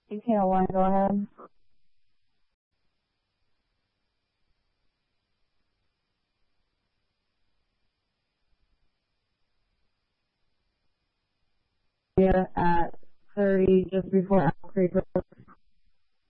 You can't want to go ahead. Yeah, at 30, just before Apple Creek Road.